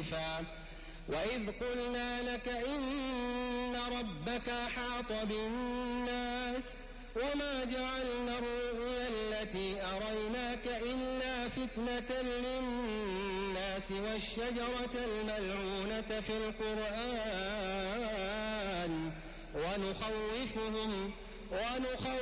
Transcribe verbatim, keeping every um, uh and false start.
ضعيفا. وإذ قلنا لك إن ربك أحاط بالناس وما جعلنا الرؤيا التي أريناك إلا فتنة للناس والشجرة الملعونة في القرآن ونخوفهم ونخوفهم